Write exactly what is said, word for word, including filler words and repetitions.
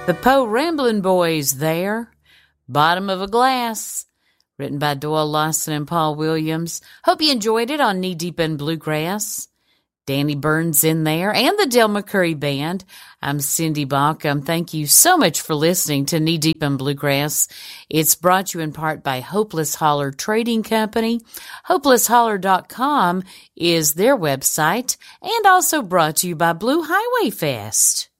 The Poe Ramblin' Boys there. Bottom of a Glass. Written by Doyle Lawson and Paul Williams. Hope you enjoyed it on Knee Deep in Bluegrass. Danny Burns in there and the Del McCurry Band. I'm Cindy Bauckham. Thank you so much for listening to Knee Deep in Bluegrass. It's brought to you in part by Hopeless Holler Trading Company. hopeless holler dot com is their website, and also brought to you by Blue Highway Fest.